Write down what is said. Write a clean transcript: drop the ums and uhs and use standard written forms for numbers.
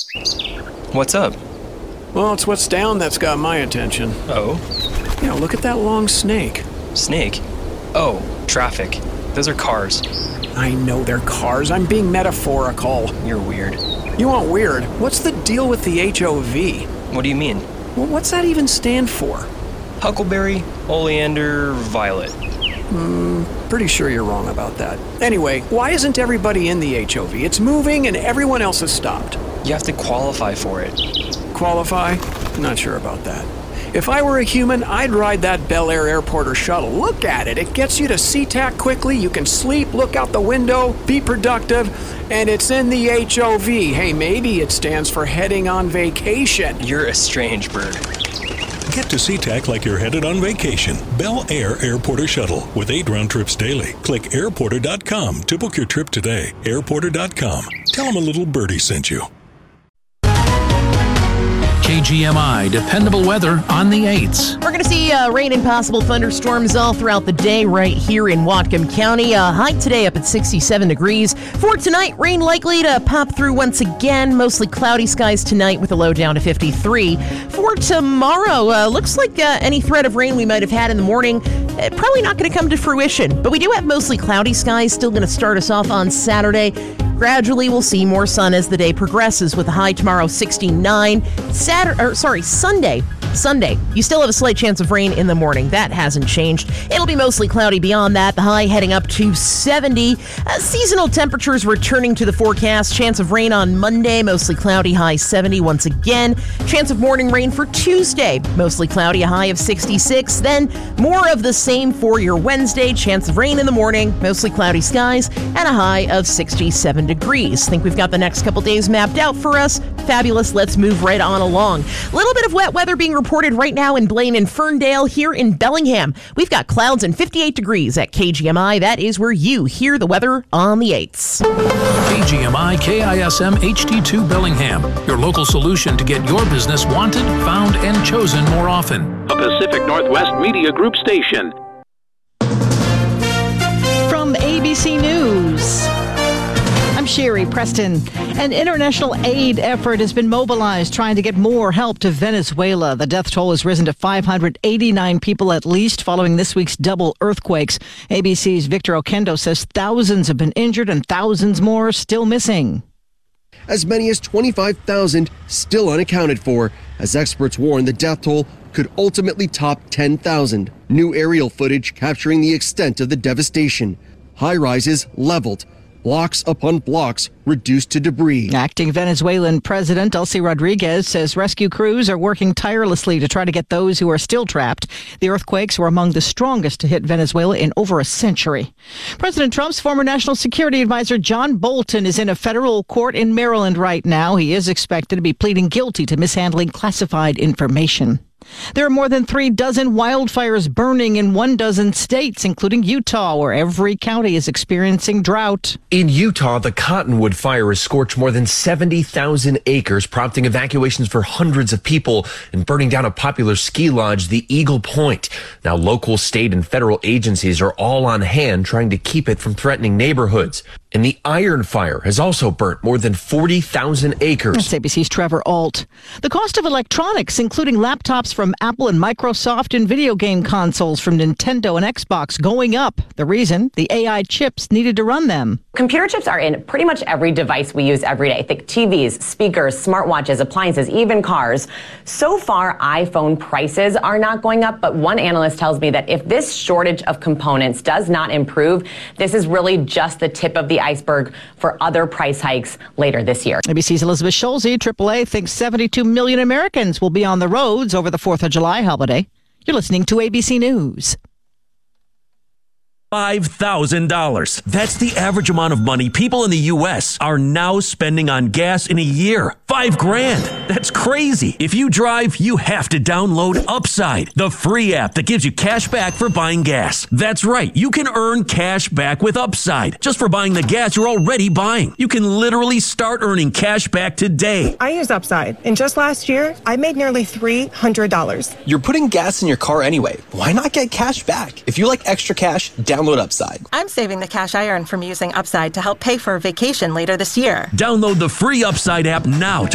What's up? Well, it's what's down that's got my attention. Oh? Yeah, look at that long snake. Snake? Oh, traffic. Those are cars. I know they're cars. I'm being metaphorical. You're weird. You aren't weird. What's the deal with the HOV? What do you mean? Well, what's that even stand for? Huckleberry, oleander, violet. Pretty sure you're wrong about that. Anyway, why isn't everybody in the HOV? It's moving and everyone else has stopped. You have to qualify for it. Qualify? Not sure about that. If I were a human, I'd ride that Bel Air airport or shuttle. Look at it. It gets you to SeaTac quickly. You can sleep, look out the window, be productive, and it's in the HOV. Hey, maybe it stands for heading on vacation. You're a strange bird. Get to SeaTac like you're headed on vacation. Bel Air Airport or Shuttle with 8 round trips daily. Click airporter.com to book your trip today. Airporter.com. Tell them a little birdie sent you. KGMI, dependable weather on the 8s. We're going to see rain and possible thunderstorms all throughout the day right here in Whatcom County. High today up at 67 degrees. For tonight, rain likely to pop through once again. Mostly cloudy skies tonight with a low down to 53. For tomorrow, looks like any threat of rain we might have had in the morning probably not going to come to fruition. But we do have mostly cloudy skies still going to start us off on Saturday. Gradually, we'll see more sun as the day progresses with a high tomorrow 69. Sunday, you still have a slight chance of rain in the morning. That hasn't changed. It'll be mostly cloudy beyond that. The high heading up to 70. Seasonal temperatures returning to the forecast. Chance of rain on Monday, mostly cloudy, high 70 once again. Chance of morning rain for Tuesday, mostly cloudy, a high of 66. Then more of the same for your Wednesday. Chance of rain in the morning, mostly cloudy skies, and a high of 67 degrees. Think we've got the next couple days mapped out for us. Fabulous. Let's move right on along. A little bit of wet weather being reported right now in Blaine and Ferndale. Here in Bellingham, we've got clouds and 58 degrees at KGMI. That is where you hear the weather on the 8s. KGMI KISM HD2 Bellingham, your local solution to get your business wanted, found, and chosen more often. A Pacific Northwest Media Group station. From ABC News, I'm Sherry Preston. An international aid effort has been mobilized trying to get more help to Venezuela. The death toll has risen to 589 people at least following this week's double earthquakes. ABC's Victor Oquendo says thousands have been injured and thousands more still missing. As many as 25,000 still unaccounted for, as experts warn the death toll could ultimately top 10,000. New aerial footage capturing the extent of the devastation. High-rises leveled. Blocks upon blocks reduced to debris. Acting Venezuelan President Delcy Rodriguez says rescue crews are working tirelessly to try to get those who are still trapped. The earthquakes were among the strongest to hit Venezuela in over a century. President Trump's former national security advisor John Bolton is in a federal court in Maryland right now. He is expected to be pleading guilty to mishandling classified information. There are more than 36 wildfires burning in 12 states, including Utah, where every county is experiencing drought. In Utah, the Cottonwood fire has scorched more than 70,000 acres, prompting evacuations for hundreds of people and burning down a popular ski lodge, the Eagle Point. Now, local, state, and federal agencies are all on hand trying to keep it from threatening neighborhoods. And the Iron Fire has also burnt more than 40,000 acres. That's ABC's Trevor Alt. The cost of electronics, including laptops from Apple and Microsoft and video game consoles from Nintendo and Xbox, going up. The reason? The AI chips needed to run them. Computer chips are in pretty much every device we use every day. Think TVs, speakers, smartwatches, appliances, even cars. So far, iPhone prices are not going up, but one analyst tells me that if this shortage of components does not improve, this is really just the tip of the iceberg for other price hikes later this year. ABC's Elizabeth Schulze. AAA thinks 72 million Americans will be on the roads over the 4th of July holiday. You're listening to ABC News. $5,000. That's the average amount of money people in the U.S. are now spending on gas in a year. $5,000. That's crazy. If you drive, you have to download Upside, the free app that gives you cash back for buying gas. That's right. You can earn cash back with Upside just for buying the gas you're already buying. You can literally start earning cash back today. I use Upside, and just last year, I made nearly $300. You're putting gas in your car anyway. Why not get cash back? If you like extra cash, download Upside. I'm saving the cash I earn from using Upside to help pay for a vacation later this year. Download the free Upside app now to